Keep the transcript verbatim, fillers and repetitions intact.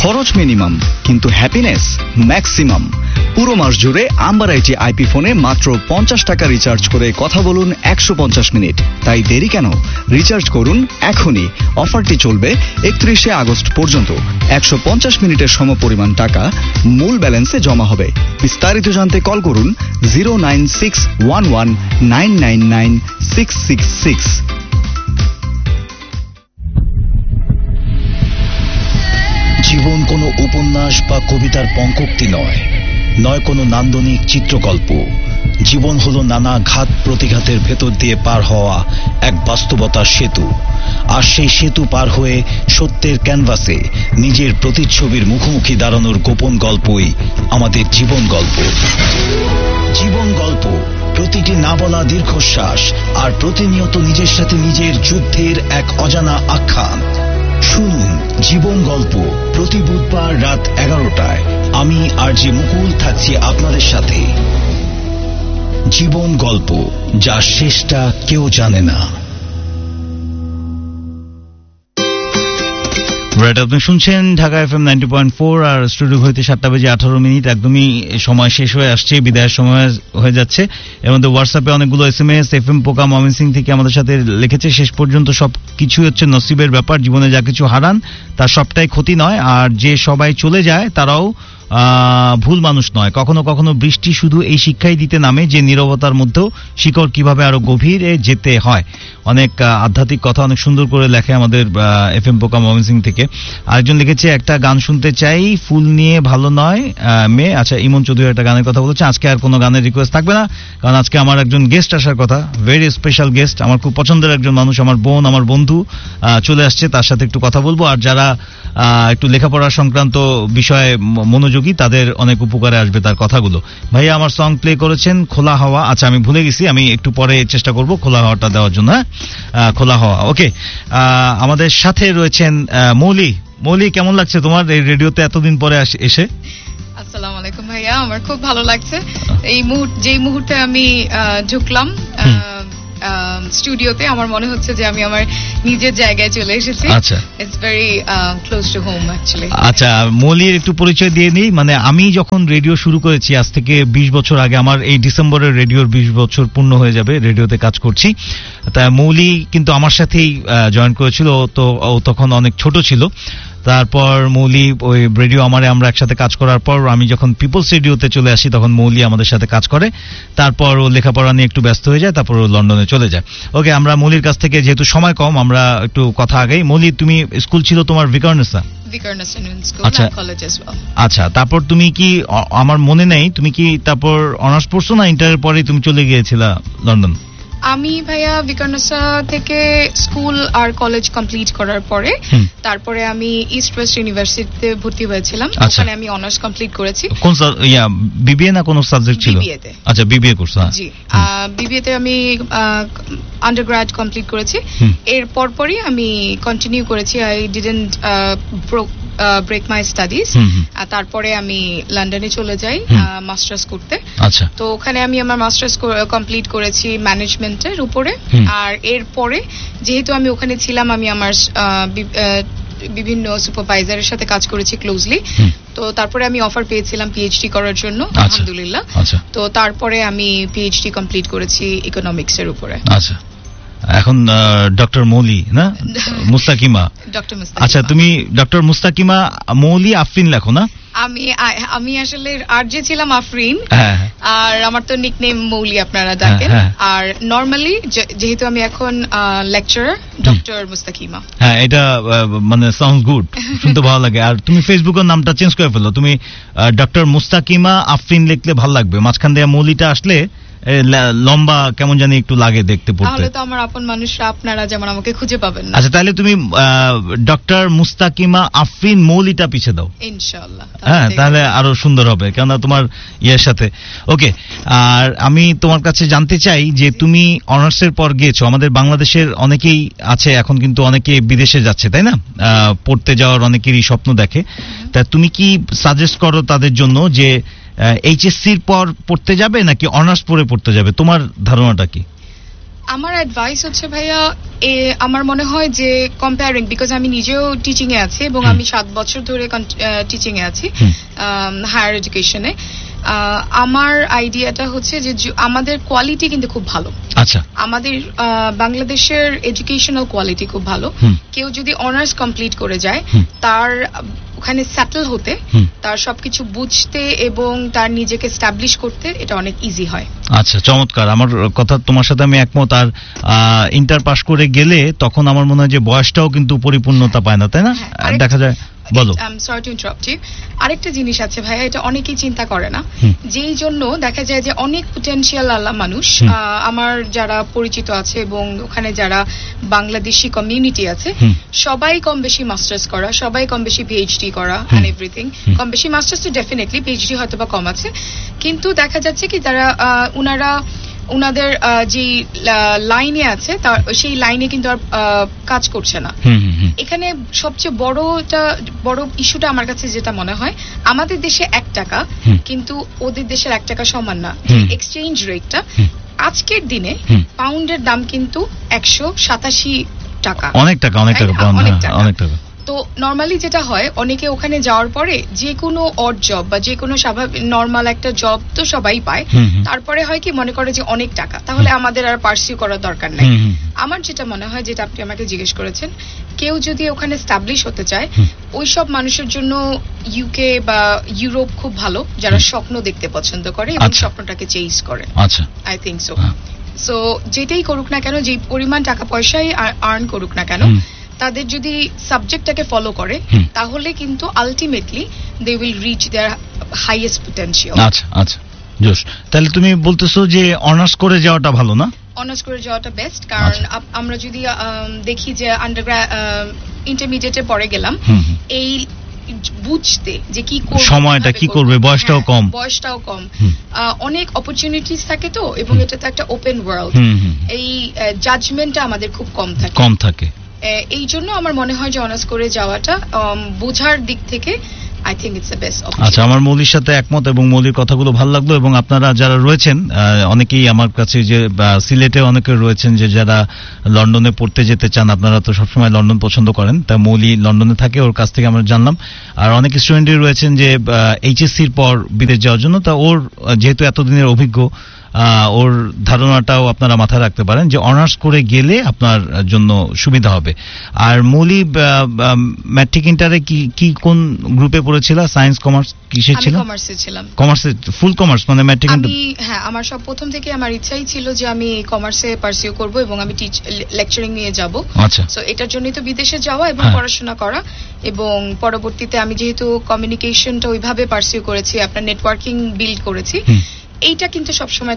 খরচ মিনিমাম কিন্তু happiness maximum. পুরো মাস জুড়ে আম্বার আইটি আইপি ফোনে মাত্র পঞ্চাশ টাকা রিচার্জ করে কথা বলুন একশো পঞ্চাশ মিনিট। তাই দেরি কেন? রিচার্জ করুন এখনই। অফারটি চলবে একত্রিশে আগস্ট পর্যন্ত। একশো পঞ্চাশ মিনিটের সমপরিমাণ টাকা মূল ব্যালেন্সে জমা হবে। বিস্তারিত জানতে কল করুন zero nine six one one nine nine nine six six six. জীবন কোনো উপন্যাস বা কবিতার পঙ্কোক্তি নয়, নয় কোনো নান্দনিক চিত্রকল্প। জীবন হলো নানা ঘাত প্রতিঘাতের ভেতর দিয়ে পার হওয়া এক বাস্তবতার সেতু। আর সেই সেতু পার হয়ে সত্যের ক্যানভাসে নিজের প্রতিচ্ছবির মুখোমুখি দাঁড়ানোর গোপন গল্পই আমাদের জীবন গল্প। জীবন গল্প, প্রতিটি না বলা দীর্ঘশ্বাস আর প্রতিনিয়ত নিজের সাথে নিজের যুদ্ধের এক অজানা আখ্যান। শুনুন জীবন গল্প প্রতি বুধবার রাত এগারোটায়। আমি আর যে মুকুল থাকছি আপনাদের সাথে। জীবন গল্প, যার শেষটা কেউ জানে না। রাইট, আপনি শুনছেন Dhaka F M ninety point four আর স্টুডিও হইতে সাতটা বেজে আঠারো মিনিট। একদমই সময় শেষ হয়ে আসছে, বিদায়ের সময় হয়ে যাচ্ছে। এর মধ্যে হোয়াটসঅ্যাপে অনেকগুলো S M S F M পোকা ময়মনসিংহ থেকে আমাদের সাথে লিখেছে, শেষ পর্যন্ত সব কিছু হচ্ছে নসিবের ব্যাপার। জীবনে যা কিছু হারান তার সবটাই ক্ষতি নয়, আর যে সবাই চলে যায় তারাও ভুল মানুষ নয়। কখনো কখনো বৃষ্টি শুধু এই শিক্ষাই দিতে নামে যে নীরবতার মধ্যেও শিকড় কিভাবে আরো গভীরে যেতে হয়। অনেক আধ্যাত্মিক কথা অনেক সুন্দর করে লেখে আমাদের এফ এম পোকা ময়মনসিংহ থেকে। আরেকজন লিখেছে, একটা গান শুনতে চাই, ফুল নিয়ে ভালো নয় মেয়ে। আচ্ছা, ইমন চৌধুরী একটা গানের কথা বলেছে। আজকে আর কোনো গানের রিকোয়েস্ট থাকবে না, কারণ আজকে আমার একজন গেস্ট আসার কথা, ভেরি স্পেশাল গেস্ট, আমার খুব পছন্দের একজন মানুষ, আমার বোন, আমার বন্ধু চলে আসছে, তার সাথে একটু কথা বলবো। আর যারা একটু লেখাপড়া সংক্রান্ত বিষয়ে মনোযোগী তাদের অনেক উপকারে আসবে তার কথাগুলো। ভাইয়া আমার সং প্লে করেছেন খোলা হাওয়া। আচ্ছা, আমি ভুলে গেছি, আমি একটু পরে চেষ্টা করব খোলা হাওয়াটা দেওয়ার জন্য। হ্যাঁ, খোলা হাওয়া। ওকে, আমাদের সাথে রয়েছেন মৌলি। মৌলি, কেমন লাগছে তোমার এই রেডিওতে এতদিন পরে এসে? আসসালামু আলাইকুম ভাইয়া, আমার খুব ভালো লাগছে। এই মুহূর্তে যেই মুহূর্তে আমি ঢুকলাম স্টুডিওতে, আমার মনে হচ্ছে যে আমি আমার নিজের জায়গায় চলে এসেছি। আচ্ছা, it's very close two home actually. আচ্ছা, মৌলির একটু পরিচয় দিয়ে নিই। মানে আমি যখন রেডিও শুরু করেছি আজ থেকে বিশ বছর আগে, আমার এই ডিসেম্বরের রেডিওর বিশ বছর পূর্ণ হয়ে যাবে, রেডিওতে কাজ করছি। তা মৌলি কিন্তু আমার সাথেই জয়েন করেছিল, তো ও তখন অনেক ছোট ছিল। তারপর মৌলি ওই রেডিও আমারে আমরা একসাথে কাজ করার পর আমি যখন পিপলস রেডিওতে চলে আসি তখন মৌলি আমাদের সাথে কাজ করে। তারপর ও লেখাপড়া নিয়ে একটু ব্যস্ত হয়ে যায়, তারপর ও লন্ডনে চলে যায়। ওকে, আমরা মৌলির কাছ থেকে যেহেতু সময় কম আমরা একটু কথা আগাই। মৌলি, তুমি স্কুল ছিল তোমার ভিকারনেসা? আচ্ছা আচ্ছা, তারপর তুমি কি, আমার মনে নেই, তুমি কি তারপর অনার্স পড়ছো না ইন্টারের পরে তুমি চলে গিয়েছিলা লন্ডন? আমি ভাইয়া ভিকারনেসা থেকে স্কুল আর কলেজ কমপ্লিট করার পরে তারপরে আমি ইস্ট ওয়েস্ট ইউনিভার্সিটিতে ভর্তি হয়েছিলাম। ওখানে আমি অনার্স কমপ্লিট করেছি। কোন ইয়া বিবিএ না কোন সাবজেক্ট ছিল? বিবিএ তে। আচ্ছা, বিবিএ করছো? জি, বিবিএ তে আমি আন্ডারগ্র্যাড কমপ্লিট করেছি। এর পরপরই আমি কন্টিনিউ করেছি। I didn't break my studies. তারপরে আমি লন্ডনে চলে যাই মাস্টার্স করতে। আচ্ছা, তো ওখানে আমি আমার মাস্টার্স কমপ্লিট করেছি ম্যানেজমেন্টের উপরে। আর এরপরে যেহেতু আমি ওখানে ছিলাম, আমি আমার বিভিন্ন সুপারভাইজারের সাথে কাজ করেছি ক্লোজলি। তো তারপরে আমি অফার পেয়েছিলাম পিএইচডি করার জন্য, আলহামদুলিল্লাহ। তো তারপরে আমি পিএইচডি কমপ্লিট করেছি ইকোনমিক্স এর উপরে। আচ্ছা, এখন ডক্টর মৌলি না মুস্তাকিমা? ডক্টর মুস্তাকিমা। আচ্ছা, তুমি ডক্টর মুস্তাকিমা মৌলি আফরিন লেখো না? আমি আমি আসলে আরজে ছিলাম আফরিন, আর আমার তো নিকনেম মৌলি আপনারা ডাকেন। আর নরমালি যেহেতু আমি এখন লেকচারার, ডক্টর মুস্তাকিমা। হ্যাঁ, এটা মানে সাউন্ডস গুড, শুনতে ভালো লাগে। আর তুমি ফেসবুকের নামটা চেঞ্জ করে ফেলো, তুমি ডক্টর মুস্তাকিমা আফরিন লিখলে ভালো লাগবে। মাঝখান দিয়ে মৌলিটা আসলে লম্বা কেমন জানি একটু লাগে দেখতে পড়তে। তাহলে তো আমার আপন মানুষরা আপনারা যেমন আমাকে খুঁজে পাবেন না। আচ্ছা, তাহলে তুমি ডক্টর মুস্তাকিমা আফরিন মৌলিটা পিছে দাও ইনশাআল্লাহ। হ্যাঁ, তাহলে আরো সুন্দর হবে, কেননা তোমার ইয়ের সাথে। ওকে, আর আমি তোমার কাছে জানতে চাই যে তুমি অনার্সের পর গিয়েছো, আমাদের বাংলাদেশের অনেকেই আছে এখন কিন্তু অনেকে বিদেশে যাচ্ছে, তাই না? পড়তে যাওয়ার অনেকেরই স্বপ্ন দেখে। তা তুমি কি সাজেস্ট করো তাদের জন্য যে এইচএসসির পর পড়তে যাবে নাকি অনার্স পরে পড়তে যাবে? তোমার ধারণাটা কি? আমার অ্যাডভাইস হচ্ছে ভাইয়া এ আমার মনে হয় যে কম্পেয়ারিং, বিকজ আমি নিজেও টিচিং এ আছি এবং আমি সাত বছর ধরে টিচিং এ আছি হায়ার এডুকেশনে। আমার আইডিয়াটা হচ্ছে যে আমাদের কোয়ালিটি কিন্তু খুব ভালো। আচ্ছা, আমাদের বাংলাদেশের এডুকেশনাল কোয়ালিটি খুব ভালো। কেউ যদি অনার্স কমপ্লিট করে যায়, তার ওখানে সেটেল হতে, তার সবকিছু বুঝতে এবং তার নিজেকে স্টাবলিশ করতে এটা অনেক ইজি হয়। আচ্ছা, চমৎকার। আমার কথা তোমার সাথে আমি একমত। আর ইন্টার পাস করে গেলে তখন আমার মনে হয় যে বয়সটাও কিন্তু পরিপূর্ণতা পায় না, তাই না? দেখা যায়। বলো। Sorry to interrupt you. আরেকটা জিনিস আছে ভাইয়া, এটা অনেকেই চিন্তা করে না, যেই জন্য দেখা যায় যে অনেক পোটেনশিয়াল আল্লাহ মানুষ, আমার যারা পরিচিত আছে এবং ওখানে যারা বাংলাদেশি কমিউনিটি আছে, সবাই কম বেশি মাস্টার্স করা, সবাই কম বেশি পিএইচডি করা এন্ড এভরিথিং। কম বেশি মাস্টার্স তো ডেফিনেটলি, পিএইচডি হয়তো বা কম আছে, কিন্তু দেখা যাচ্ছে কি তারা উনারা উনাদের যে লাইনে আছে তার সেই লাইনে কিন্তু আর কাজ করছে না। এখানে সবচেয়ে বড়টা বড় ইস্যুটা আমার কাছে যেটা মনে হয়, আমাদের দেশে এক টাকা কিন্তু ওদের দেশের এক টাকা সমান না। এক্সচেঞ্জ রেটটা আজকের দিনে পাউন্ডের দাম কিন্তু একশো সাতাশি টাকা, অনেক টাকা, অনেক টাকা, অনেক টাকা। তো নর্মালি যেটা হয়, অনেকে ওখানে যাওয়ার পরে যে কোনো অড জব বা যে কোনো স্বাভাবিক নর্মাল একটা জব তো সবাই পায়, তারপরে হয় কি মনে করে যে অনেক টাকা, তাহলে আমাদের আর পার্সিউ করার দরকার নাই। আমার যেটা মনে হয়, যেটা আপনি আমাকে জিজ্ঞেস করেছেন, কেউ যদি ওখানে স্টাবলিশ হতে চায়, ওই সব মানুষের জন্য ইউকে বা ইউরোপ খুব ভালো, যারা স্বপ্ন দেখতে পছন্দ করে এবং স্বপ্নটাকে চেজ করে। আচ্ছা, আই থিঙ্ক সো। সো যেটাই করুক না কেন, যে পরিমাণ টাকা পয়সাই আর্ন করুক না কেন, তাদের যদি সাবজেক্টটাকে ফলো করে, তাহলে কিন্তু ultimately they will reach there highest potential. আচ্ছা আচ্ছা, জোশ। তাহলে তুমি বলতেছো যে অনার্স করে যাওয়াটা ভালো না? অনার্স করে যাওয়াটা বেস্ট, কারণ আমরা যদি দেখি যে আন্ডারগ্র্যাড ইন্টারমিডিয়েটে পরে গেলাম, এই বুঝতে যে কি সময়টা কি করবে, বয়সটাও কম, বয়সটাও কম, অনেক অপরচুনিটিস থাকে তো, এবং এটা তো একটা ওপেন ওয়ার্ল্ড, এই জাজমেন্টটা আমাদের খুব কম থাকে কম থাকে এই জন্য আমার মনে হয় যে অনার্স করে যাওয়াটা বোঝার দিক থেকে I think it's the best option. আচ্ছা, আমার মৌলির সাথে একমত এবং মৌলির কথাগুলো ভালো লাগলো। এবং আপনারা যারা রয়েছেন, অনেকেই আমার কাছে যে সিলেটে অনেকে রয়েছেন যে যারা লন্ডনে পড়তে যেতে চান, আপনারা তো সবসময় লন্ডন পছন্দ করেন, তা মৌলি লন্ডনে থাকে, ওর কাছ থেকে আমরা জানলাম। আর অনেক স্টুডেন্টই রয়েছেন যে এইচএসসির পর বিদেশ যাওয়ার জন্য, তা ওর যেহেতু এতদিনের অভিজ্ঞ, ওর ধারণাটাও আপনারা মাথায় রাখতে পারেন যে অনার্স করে গেলে আপনার জন্য সুবিধা হবে। আর মৌলি ম্যাট্রিক ইন্টারে কি কি কোন গ্রুপে পড়েছিল? সায়েন্স, কমার্স, কিসে ছিল? আমি কমার্সে ছিলাম। কমার্সে, ফুল কমার্স মানে ম্যাট্রিক? আমি হ্যাঁ, আমার সব প্রথম থেকে আমার ইচ্ছাই ছিল যে আমি কমার্সে পার্সিউ করব এবং আমি টিচ লেকচারিং নিয়ে যাব। আচ্ছা, সো এটার জন্যই তো বিদেশে যাওয়া এবং পড়াশোনা করা, এবং পরবর্তীতে আমি যেহেতু কমিউনিকেশনটা ওইভাবে পার্সিউ করেছি, আপনার নেটওয়ার্কিং বিল্ড করেছি, এইটা কিন্তু সবসময়